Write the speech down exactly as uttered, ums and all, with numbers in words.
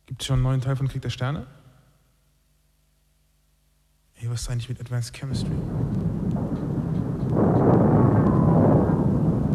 Gibt es schon einen neuen Teil von Krieg der Sterne? Ey, was ist eigentlich mit Advanced Chemistry?